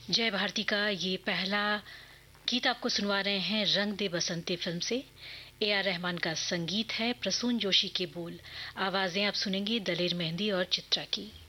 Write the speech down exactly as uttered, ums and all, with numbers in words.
जय भारती का ये पहला गीत आपको सुनवा रहे हैं रंग दे बसंती फिल्म से। ए आर रहमान का संगीत है, प्रसून जोशी के बोल। आवाजें आप सुनेंगे दलेर मेहंदी और चित्रा की।